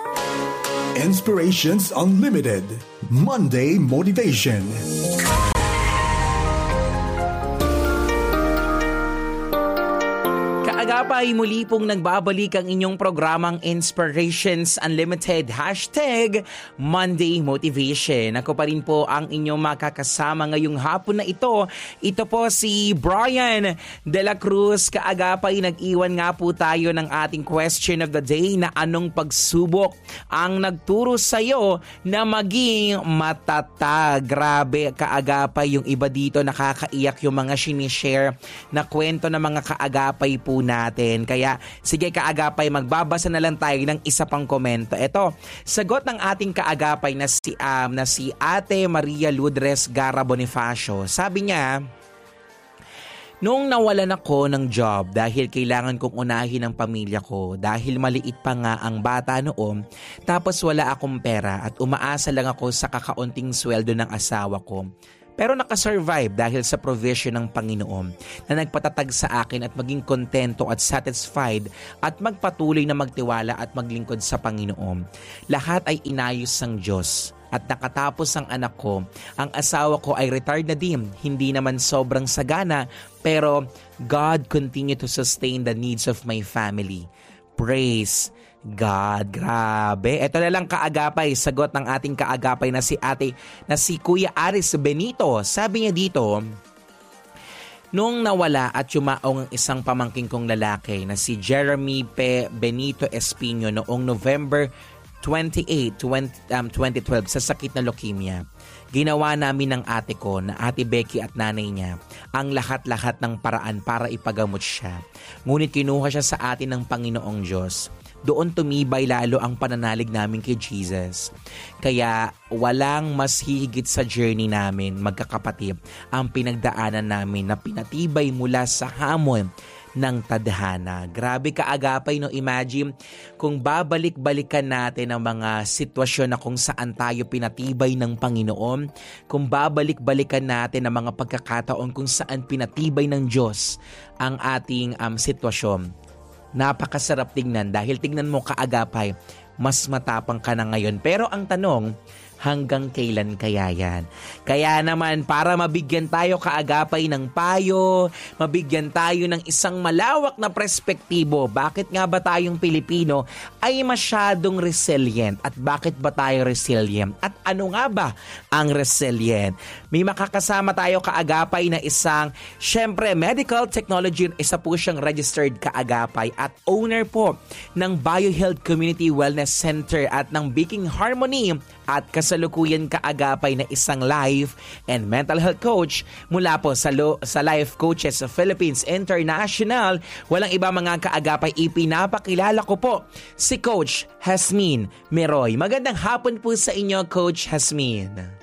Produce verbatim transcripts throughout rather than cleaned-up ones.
Inspirations Unlimited Monday Motivation. Kaagapay, muli pong nagbabalik ang inyong programang Inspirations Unlimited, hashtag Monday Motivation. Ako pa rin po ang inyong makakasama ngayong hapon na ito. Ito po si Brian De La Cruz. Kaagapay, nag-iwan nga po tayo ng ating question of the day na anong pagsubok ang nagturo sa'yo na maging matatag. Grabe, kaagapay, yung iba dito nakakaiyak yung mga sinishare na kwento ng mga kaagapay po natin. Kaya sige kaagapay, magbabasa na lang tayo ng isa pang komento. Ito, sagot ng ating kaagapay na si, um, na si Ate Maria Ludres Gara Bonifacio. Sabi niya, noong nawalan ako ng job dahil kailangan kong unahin ang pamilya ko, dahil maliit pa nga ang bata noon, tapos wala akong pera at umaasa lang ako sa kakaunting sweldo ng asawa ko. Pero nakasurvive dahil sa provision ng Panginoon na nagpatatag sa akin at maging kontento at satisfied at magpatuloy na magtiwala at maglingkod sa Panginoon. Lahat ay inayos ng Diyos. At nakatapos ang anak ko, ang asawa ko ay retired na din, hindi naman sobrang sagana, pero God continue to sustain the needs of my family. Praise God, grabe. Ito na lang kaagapay, sagot ng ating kaagapay na si ate, na si Kuya Aris Benito. Sabi niya dito, nung nawala at yumaong ang isang pamangking kong lalaki na si Jeremy P. Benito Espino noong November twenty-eighth, twenty twelve sa sakit na leukemia, ginawa namin ng ate ko na Ate Becky at nanay niya ang lahat-lahat ng paraan para ipagamot siya. Ngunit kinuha siya sa atin ng Panginoong Diyos. Doon tumibay lalo ang pananalig namin kay Jesus. Kaya walang mas hihigit sa journey namin, magkakapatid, ang pinagdaanan namin na pinatibay mula sa hamon ng tadhana. Grabe kaagapay, no? Imagine kung babalik-balikan natin ang mga sitwasyon na kung saan tayo pinatibay ng Panginoon, kung babalik-balikan natin ang mga pagkakataon kung saan pinatibay ng Diyos ang ating um, sitwasyon. Napakasarap tingnan dahil tingnan mo kaagapay, mas matapang ka na ngayon. Pero ang tanong, hanggang kailan kaya yan? Kaya naman, para mabigyan tayo kaagapay ng payo, mabigyan tayo ng isang malawak na perspektibo, bakit nga ba tayong Pilipino ay masyadong resilient? At bakit ba tayo resilient? At ano nga ba ang resilient? May makakasama tayo kaagapay na isang, syempre, medical technology, isa po siyang registered kaagapay at owner po ng BioHealth Community Wellness Center at ng Baking Harmony at kasalukuyan kaagapay na isang life and mental health coach mula po sa, lo, sa Life Coaches of Philippines International. Walang iba mga kaagapay, ipinapakilala ko po si Coach Hasmin Meroy. Magandang hapon po sa inyo, Coach Hasmin.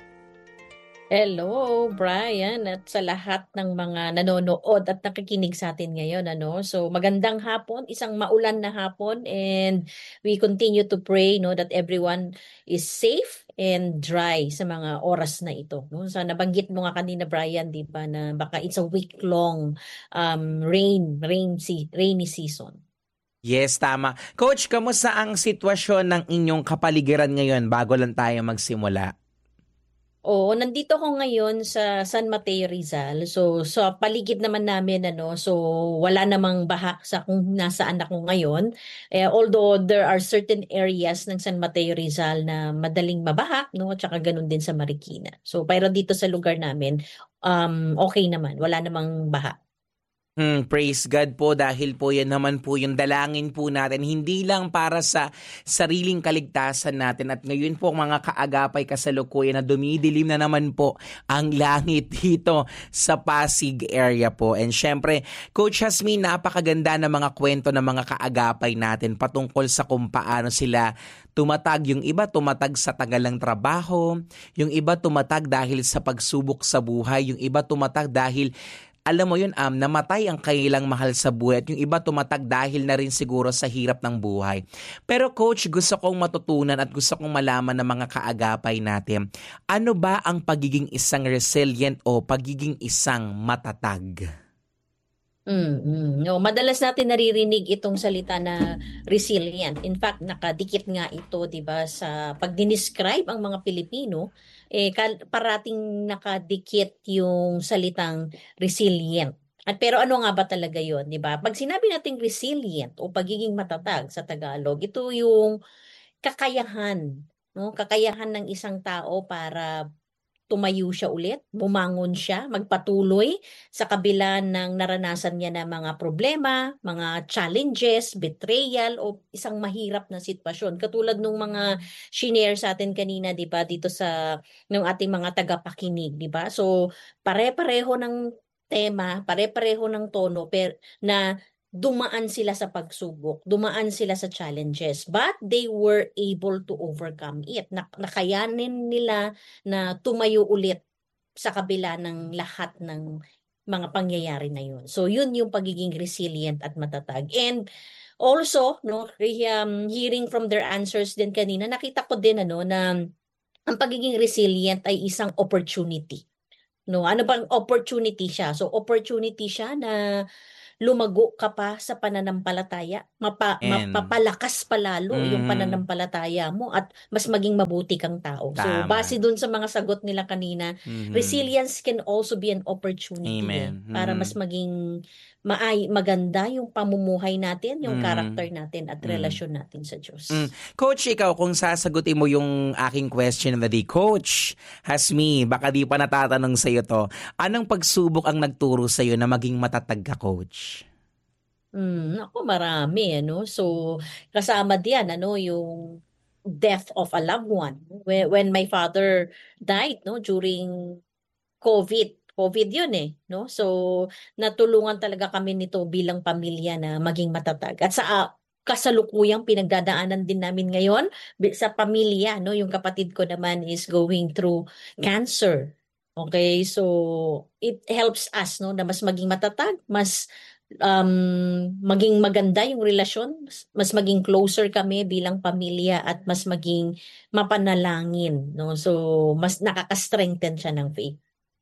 Hello, Brian, at sa lahat ng mga nanonood at nakikinig sa atin ngayon. Ano? So magandang hapon, isang maulan na hapon, and we continue to pray, no, that everyone is safe and dry sa mga oras na ito. No? So nabanggit mo nga kanina, Brian, di ba, na baka it's a week-long um, rain, rain se- rainy season. Yes, tama. Coach, kamusta ang sitwasyon ng inyong kapaligiran ngayon bago lang tayo magsimula? Oo, nandito ako ngayon sa San Mateo, Rizal. So, sa paligid naman namin, ano, so wala namang baha sa kung nasaan ako ngayon. Eh, although there are certain areas ng San Mateo, Rizal na madaling mabaha, no, at saka ganun din sa Marikina. So, pero dito sa lugar namin, um, okay naman. Wala namang baha. Hmm, praise God po dahil po yan naman po yung dalangin po natin, hindi lang para sa sariling kaligtasan natin. At ngayon po mga kaagapay, kasalukuyan na dumidilim na naman po ang langit dito sa Pasig area po. And syempre, Coach Hasmin, napakaganda ng mga kwento ng mga kaagapay natin patungkol sa kung paano sila tumatag. Yung iba tumatag sa tagalang trabaho, yung iba tumatag dahil sa pagsubok sa buhay, yung iba tumatag dahil alam mo yun, um, namatay ang kailang mahal sa buhay, at yung iba tumatag dahil na rin siguro sa hirap ng buhay. Pero Coach, gusto kong matutunan at gusto kong malaman ng mga kaagapay natin, ano ba ang pagiging isang resilient o pagiging isang matatag? Mm, no, madalas natin naririnig itong salita na resilient. In fact, nakadikit nga ito, 'di ba, sa pag dinescribe ang mga Pilipino, eh kal- parating nakadikit yung salitang resilient. At pero ano nga ba talaga 'yon, 'di ba? Pag sinabi nating resilient o pagiging matatag sa Tagalog, ito yung kakayahan, no? Kakayahan ng isang tao para tumayo siya ulit, bumangon siya, magpatuloy sa kabila ng naranasan niya na mga problema, mga challenges, betrayal o isang mahirap na sitwasyon. Katulad nung mga shinare sa atin kanina, 'di ba, dito sa ng ating mga tagapakinig, 'di ba? So, pare-pareho ng tema, pare-pareho ng tono pero na dumaan sila sa pagsubok, dumaan sila sa challenges, but they were able to overcome it. Nak- nakayanin nila na tumayo ulit sa kabila ng lahat ng mga pangyayari na yun. So yun yung pagiging resilient at matatag. And also, no, um, hearing from their answers din kanina, nakita ko din ano na ang pagiging resilient ay isang opportunity. No, ano bang opportunity siya? So opportunity siya na lumago ka pa sa pananampalataya, mapa, And, mapapalakas palalo yung mm, pananampalataya mo at mas maging mabuti kang tao. So, tama. base dun sa mga sagot nila kanina, Mhm. resilience can also be an opportunity eh, Amen. para mas Mhm. maging maay, maganda yung pamumuhay natin, yung character Mhm. natin at Mhm. relasyon natin sa Mm. Diyos. Coach, ikaw, kung sasagutin mo yung aking question of the day, Coach Hasmi, baka di pa natatanong sa'yo to, anong pagsubok ang nagturo sa'yo na maging matatag ka, Coach? Hmm, ako marami ano. So kasama diyan ano yung death of a loved one. When, when my father died no during COVID. COVID 'yun eh, no? So natulungan talaga kami nito bilang pamilya na maging matatag. At sa ah, kasalukuyang pinagdadaanan din namin ngayon bi- sa pamilya, no? Yung kapatid ko naman is going through cancer. Okay, so it helps us no na mas maging matatag, mas um, maging maganda yung relasyon, mas mas maging closer kami bilang pamilya at mas maging mapanalangin, no? So mas nakaka-strengthen siya ng faith.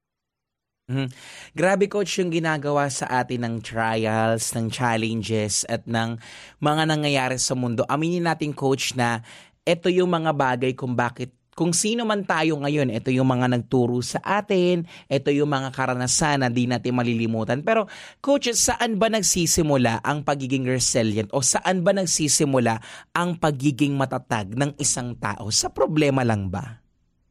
Mhm. Grabe, Coach, yung ginagawa sa atin ng trials, ng challenges, at ng mga nangyayari sa mundo. Aminin natin, Coach, na ito yung mga bagay kung bakit kung sino man tayo ngayon, ito yung mga nagturo sa atin, ito yung mga karanasan na di natin malilimutan. Pero, Coach, saan ba nagsisimula ang pagiging resilient o saan ba nagsisimula ang pagiging matatag ng isang tao? Sa problema lang ba?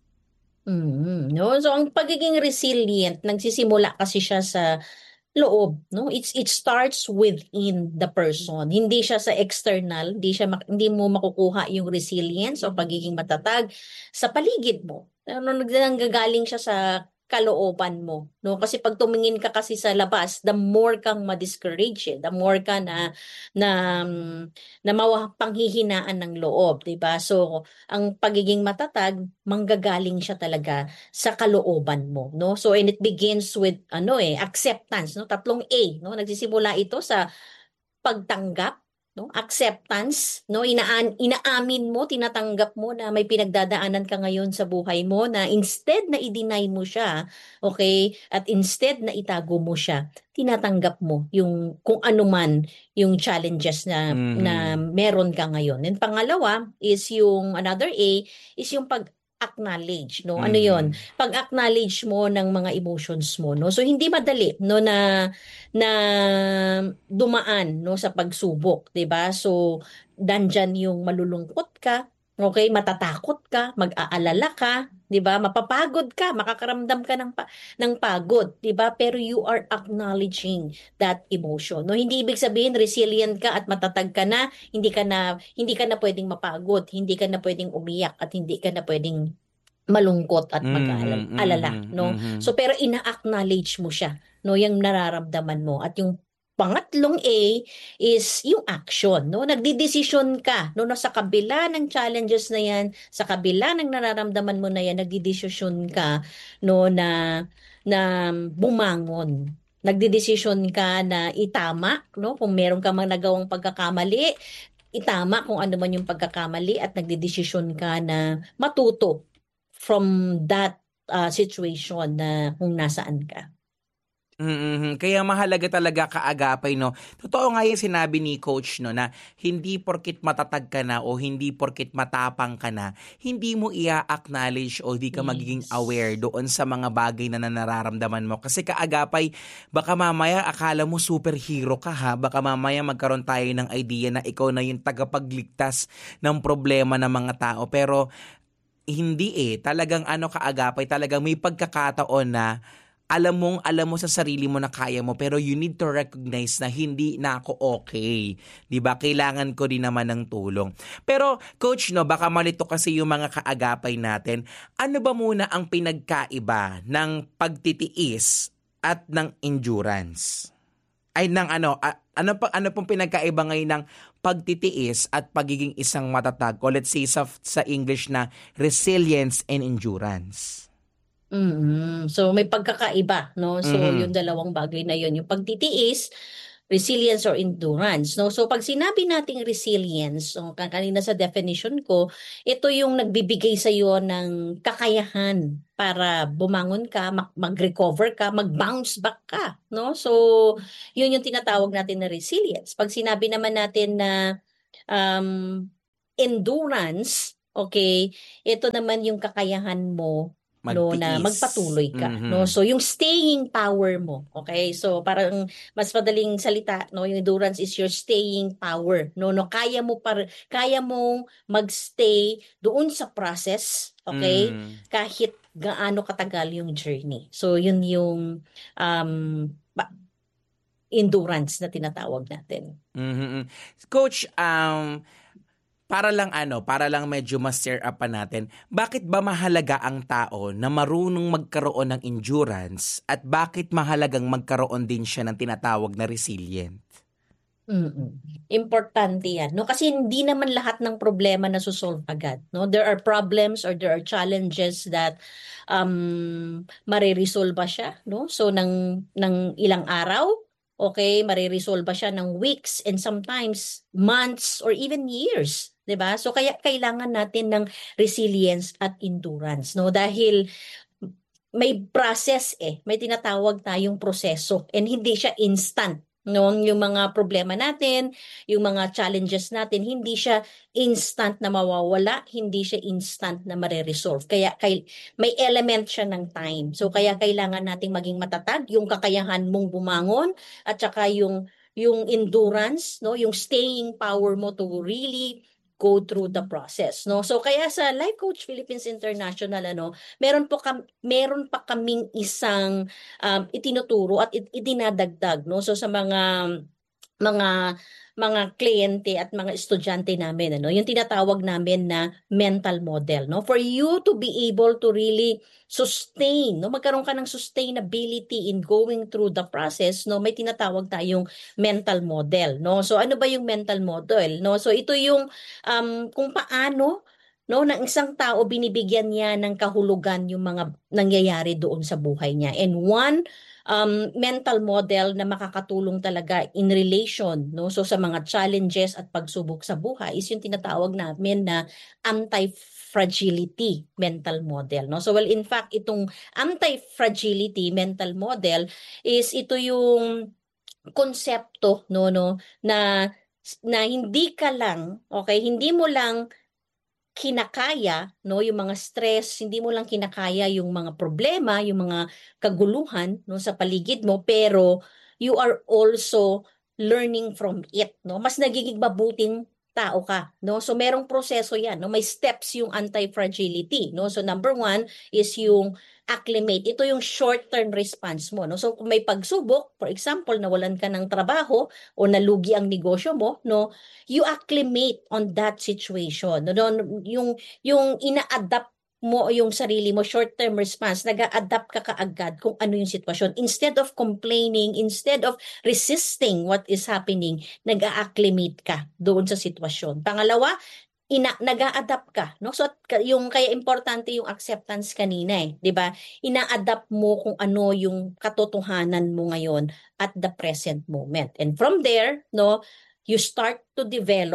Mm, no? So ang pagiging resilient nagsisimula kasi siya sa loob, no? It's it starts within the person. Hindi siya sa external, hindi siya mak- hindi mo makukuha yung resilience o pagiging matatag sa paligid mo. Ano nanggagaling siya sa kalooban mo, no? Kasi pag tumingin ka kasi sa labas, the more kang ma-discourage, eh, the more ka na na mm, na mawa panghihinaan ng loob, 'di ba? So, ang pagiging matatag, manggagaling siya talaga sa kalooban mo, no? So and it begins with ano eh, acceptance, no? Tatlong A, no? Nagsisimula ito sa pagtanggap, no? Acceptance, no? Inaan inaamin mo, tinatanggap mo na may pinagdadaanan ka ngayon sa buhay mo na instead na i-deny mo siya, okay? At instead na itago mo siya, tinatanggap mo yung kung ano man yung challenges na na Mhm. meron ka ngayon. And pangalawa is yung another A is yung pag acknowledge, no? Ano 'yon? Mhm. Pag-acknowledge mo ng mga emotions mo, no? So hindi madali, no, na na dumaan no sa pagsubok, 'di ba? So nandyan yung malulungkot ka, okay, matatakot ka, mag-aalala ka, 'di ba? Mapapagod ka, makakaramdam ka ng pa- ng pagod, 'di ba? Pero you are acknowledging that emotion. No, hindi ibig sabihin resilient ka at matatag ka na, hindi ka na hindi ka na pwedeng mapagod, hindi ka na pwedeng umiyak at hindi ka na pwedeng malungkot at Mhm. mag-alala, Mhm. no? Mhm. So pero ina-acknowledge mo siya, no, yung nararamdaman mo at yung pangatlong A is yung action, no? Nagdidesisyon ka, no, na sa kabila ng challenges na yan, sa kabila ng nararamdaman mo na yan, nagdidesisyon ka, no, na na bumangon. Nagdidesisyon ka na itama, no? Kung meron ka mang nagawang pagkakamali, itama kung ano man yung pagkakamali at nagdidesisyon ka na matuto from that uh, situation na kung nasaan ka. Mm, kaya mahalaga talaga kaagapay, no? Totoo nga yung sinabi ni Coach, no, na hindi porkit matatag ka na o hindi porkit matapang ka na, hindi mo i-acknowledge o hindi ka magiging aware Yes. doon sa mga bagay na nararamdaman mo. Kasi kaagapay, baka mamaya akala mo superhero ka, ha? Baka mamaya magkaroon tayo ng idea na ikaw na yung tagapagligtas ng problema ng mga tao. Pero hindi eh. Talagang ano kaagapay, talagang may pagkakataon na alam mong alam mo sa sarili mo na kaya mo, pero you need to recognize na hindi na ako okay. 'Di ba? Kailangan ko din naman ng tulong. Pero coach, no, baka malito kasi yung mga kaagapay natin. Ano ba muna ang pinagkaiba ng pagtitiis at ng endurance? Ay ng ano, a- ano pa ano pong pinagkaiba ngayon ng pagtitiis at pagiging isang matatag, o let's say sa sa English na resilience and endurance? Mm. So may pagkakaiba, no? So yung Mhm. dalawang bagay na yun, yung pagtitiis, resilience or endurance, no? So pag sinabi nating resilience, so ka- kanina sa definition ko, ito yung nagbibigay sa iyo ng kakayahan para bumangon ka, mag- mag-recover ka, mag-bounce back ka, no? So yun yung tinatawag natin na resilience. Pag sinabi naman natin na um, endurance, okay, ito naman yung kakayahan mo no na Magtiis. magpatuloy ka no, Mhm. so yung staying power mo, okay, so parang mas madaling salita no, yung endurance is your staying power no, no kaya mo par kaya mong magstay doon sa process, okay, Mm. kahit gaano katagal yung journey. So yun yung um ba- endurance na tinatawag natin. Mhm. Coach, um, para lang ano, para lang medyo ma-stir up pa natin, bakit ba mahalaga ang tao na marunong magkaroon ng endurance at bakit mahalagang magkaroon din siya ng tinatawag na resilient? Mm. Importante yan, no? Kasi hindi naman lahat ng problema na solve agad, no? There are problems or there are challenges that um mareresolba siya, no? So ng ng ilang araw, okay, mareresolba siya ng weeks and sometimes months or even years, 'di ba? So kaya kailangan natin ng resilience at endurance, no? Dahil may process eh, may tinatawag tayong proseso and hindi siya instant. No, yung mga problema natin, yung mga challenges natin, hindi siya instant na mawawala, hindi siya instant na mare-resolve. Kaya kay, may element siya ng time. So kaya kailangan nating maging matatag, yung kakayahan mong bumangon at saka yung yung endurance, no, yung staying power mo to really go through the process, no. So kaya sa Life Coach Philippines International, ano, meron po kam meron pa kaming isang um, itinuturo at it- idinadagdag no, so sa mga mga mga kliyente at mga estudyante namin, ano, yung tinatawag namin na mental model, no, for you to be able to really sustain, no, magkaroon ka ng sustainability in going through the process, no, may tinatawag tayong mental model, no. So ano ba yung mental model, no? So ito yung um kung paano no ng isang tao binibigyan niya ng kahulugan yung mga nangyayari doon sa buhay niya. And one um, mental model na makakatulong talaga in relation no, so sa mga challenges at pagsubok sa buhay is yung tinatawag namin na anti-fragility mental model, no. So well, in fact itong anti-fragility mental model is ito yung konsepto no no na na hindi ka lang, okay, hindi mo lang kinakaya, no, yung mga stress, hindi mo lang kinakaya yung mga problema, yung mga kaguluhan, no, sa paligid mo, pero you are also learning from it, no. Mas nagiging mabuting tao ka, no. So merong proseso 'yan, no. May steps yung anti-fragility, no. So number one is yung acclimate. Ito yung short-term response mo, no. So kung may pagsubok, for example, nawalan ka ng trabaho o nalugi ang negosyo mo, no, you acclimate on that situation. No, no, yung yung ina-adapt mo yung sarili mo, short-term response, nag-a-adapt ka kaagad kung ano yung sitwasyon. Instead of complaining, instead of resisting what is happening, nag-a-acclimate ka doon sa sitwasyon. Pangalawa, ina nag-a-adapt ka, no? So at ka- yung kaya importante yung acceptance kanina eh, 'di ba? Ina-adapt mo kung ano yung katotohanan mo ngayon at the present moment. And from there, no, you start to develop,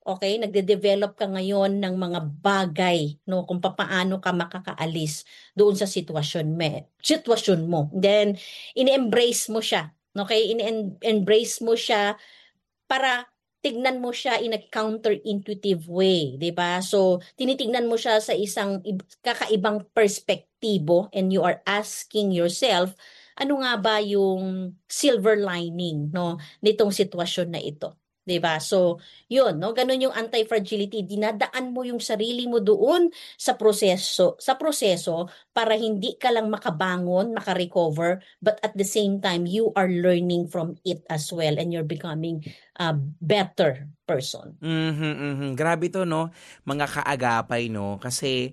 Okay, nagde-develop ka ngayon ng mga bagay, no, kung papaano ka makakaalis doon sa sitwasyon me, sitwasyon mo. Then ini-embrace mo siya. Okay, ini-embrace mo siya para tignan mo siya in a counterintuitive way, 'di ba? So, tinitignan mo siya sa isang ib- kakaibang perspektibo and you are asking yourself, ano nga ba yung silver lining, no, nitong sitwasyon na ito? 'Di ba? So, 'yun, no, ganun yung anti-fragility, dinadaan mo yung sarili mo doon sa proseso, sa proseso para hindi ka lang makabangon, makarecover, but at the same time you are learning from it as well and you're becoming a better person. Mhm, mhm. Grabe 'to 'no, mga kaagapay 'no, kasi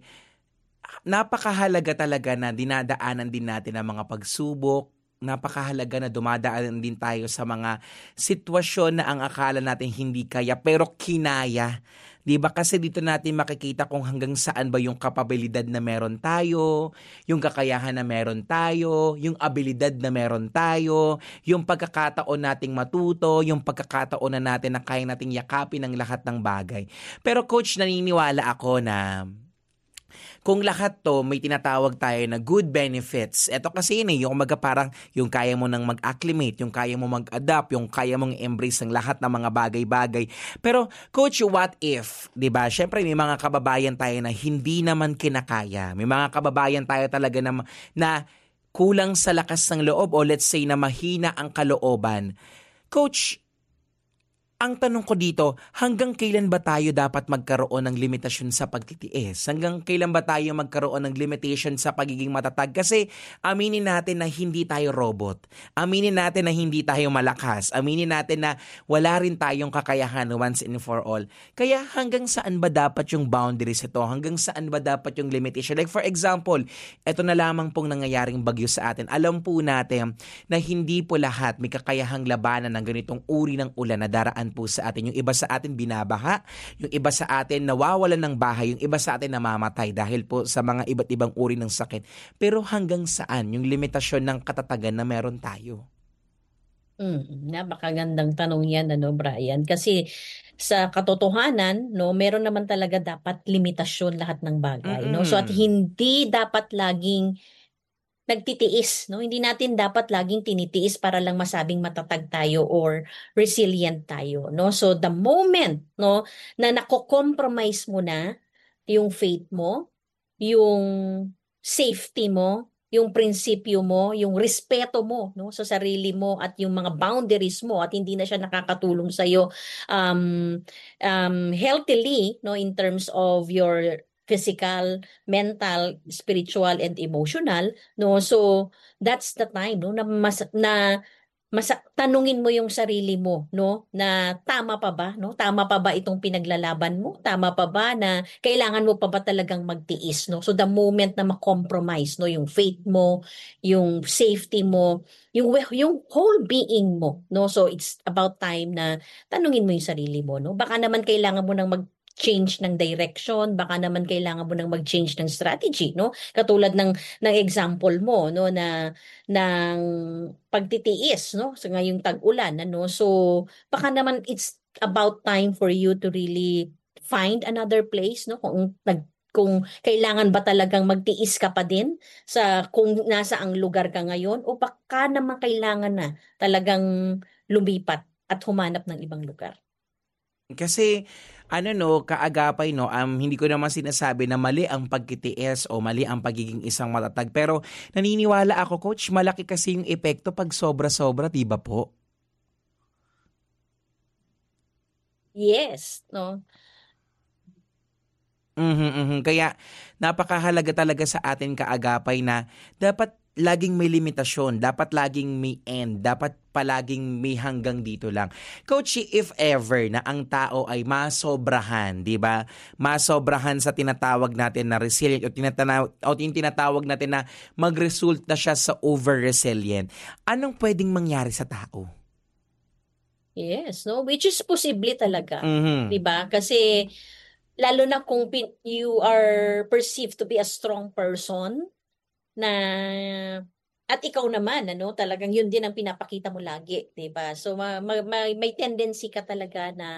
napakahalaga talaga na dinadaanan din natin ang mga pagsubok. Napakahalaga na dumadaan din tayo sa mga sitwasyon na ang akala natin hindi kaya pero kinaya. 'Di ba? Kasi dito natin makikita kung hanggang saan ba yung kapabilidad na meron tayo, yung kakayahan na meron tayo, yung abilidad na meron tayo, yung pagkakataon nating matuto, yung pagkakataon na natin na kaya nating yakapin ang lahat ng bagay. Pero coach, naniniwala ako na kung lahat to may tinatawag tayo na good benefits. Ito kasi yun eh, yung umaga parang yung kaya mo nang mag-acclimate, yung kaya mo mag-adapt, yung kaya mong embrace ng lahat ng mga bagay-bagay. Pero coach, what if, 'di ba? Syempre may mga kababayan tayo na hindi naman kinakaya. May mga kababayan tayo talaga na na kulang sa lakas ng loob o let's say na mahina ang kalooban. Coach, ang tanong ko dito, hanggang kailan ba tayo dapat magkaroon ng limitasyon sa pagtitiis? Hanggang kailan ba tayo magkaroon ng limitation sa pagiging matatag? Kasi aminin natin na hindi tayo robot. Aminin natin na hindi tayo malakas. Aminin natin na wala rin tayong kakayahan once and for all. Kaya hanggang saan ba dapat yung boundaries ito? Hanggang saan ba dapat yung limitation? Like for example, ito na lamang pong nangyayaring bagyo sa atin. Alam po natin na hindi po lahat may kakayahang labanan ng ganitong uri ng ulan na daraan po sa atin. Yung iba sa atin binabaha, yung iba sa atin nawawalan ng bahay, yung iba sa atin namamatay dahil po sa mga iba't ibang uri ng sakit. Pero hanggang saan yung limitasyon ng katatagan na meron tayo? Mm, napakagandang tanong 'yan, ano, Brian, kasi sa katotohanan, no, meron naman talaga dapat limitasyon lahat ng bagay, no? So at Mm. hindi dapat laging nagtitiis, no? Hindi natin dapat laging tinitiis para lang masabing matatag tayo or resilient tayo, no? So the moment, no, na nako-compromise mo na yung faith mo, yung safety mo, yung prinsipyo mo, yung respeto mo, no, sa sarili mo at yung mga boundaries mo at hindi na siya nakakatulong sa iyo um um healthily, no, in terms of your physical, mental, spiritual and emotional, no. So that's the time, no, na mas na masa tanungin mo yung sarili mo, no, na tama pa ba, no? Tama pa ba itong pinaglalaban mo? Tama pa ba na kailangan mo pa ba talagang magtiis, no? So the moment na ma-compromise, no, yung faith mo, yung safety mo, yung we- yung whole being mo, no? So it's about time na tanungin mo yung sarili mo, no? Baka naman kailangan mo nang mag change ng direction, baka naman kailangan mo nang mag-change ng strategy, no? Katulad ng ng example mo, no, na ng pagtitiis, no, sa ngayong tag-ulan, ano. So baka naman it's about time for you to really find another place, no, kung nag kung kailangan ba talagang magtiis ka pa din sa kung nasa ang lugar ka ngayon o baka naman kailangan na talagang lumipat at humanap ng ibang lugar. Kasi ano 'no, kaagapay 'no, um, hindi ko naman sinasabi na mali ang pagtitiis o mali ang pagiging isang matatag. Pero naniniwala ako coach, malaki kasi yung epekto 'pag sobra-sobra, 'di ba po? Yes, no. Mhm, mhm. Kaya napakahalaga talaga sa atin kaagapay na dapat laging may limitasyon, dapat laging may end, dapat palaging may hanggang dito lang. Coach, if ever na ang tao ay masobrahan, 'di ba? Masobrahan sa tinatawag natin na resilient o tinatawag o yung tinatawag natin na magresulta siya sa over-resilient. Anong pwedeng mangyari sa tao? Yes, no, which is posible talaga, 'di Mhm. ba? Kasi lalo na kung pin- you are perceived to be a strong person na at ikaw naman, ano, talagang yun din ang pinapakita mo lagi, 'di ba? So ma, ma- ma- may tendency ka talaga na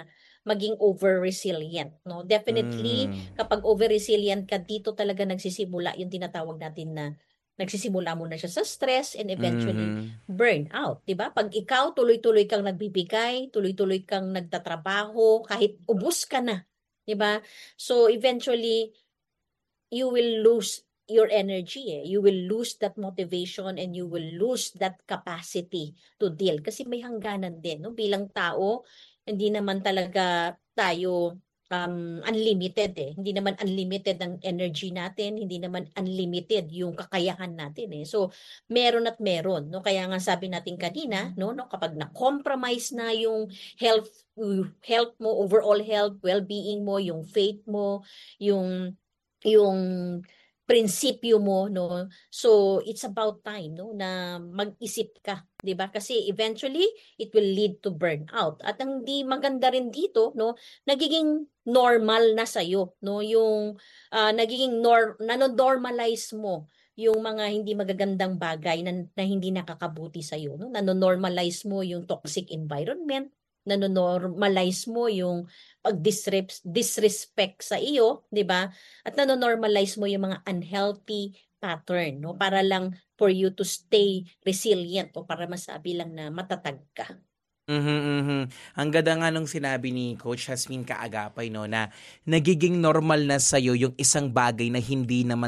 maging over-resilient, no? Definitely, Mm. kapag over-resilient ka, dito talaga nagsisimula yung tinatawag natin na nagsisimula muna siya sa stress and eventually Mhm. burnout, 'di ba? Pag ikaw tuloy-tuloy kang nagbibigay, tuloy-tuloy kang nagtatrabaho, kahit ubos ka na, 'di ba? So eventually you will lose your energy eh. You will lose that motivation and you will lose that capacity to deal. Kasi may hangganan din, no? Bilang tao, hindi naman talaga tayo um, unlimited eh. Hindi naman unlimited ang energy natin, hindi naman unlimited yung kakayahan natin eh. So, meron at meron, no? Kaya nga sabi natin kanina, no, no, kapag na-compromise na yung health uh, health mo, overall health, well-being mo, yung faith mo, yung yung prinsipyo mo, no? So it's about time, no, na mag-isip ka, 'di ba? Kasi eventually it will lead to burnout. At ang di maganda rin dito, no, nagiging normal na sa no, yung ah, nagiging nor nano-normalize mo yung mga hindi magagandang bagay na, na hindi nakakabuti sa iyo, no? Nano-normalize mo yung toxic environment, nano-normalize mo yung pag-disrespect sa iyo, 'di ba? At nano-normalize mo yung mga unhealthy pattern, no? Para lang for you to stay resilient o para masabi lang na matatag ka. Mhm, mhm. Ang ganda nga nung sinabi ni Coach Jasmine Kaagapay 'no, na nagiging normal na sa'yo yung isang bagay na hindi naman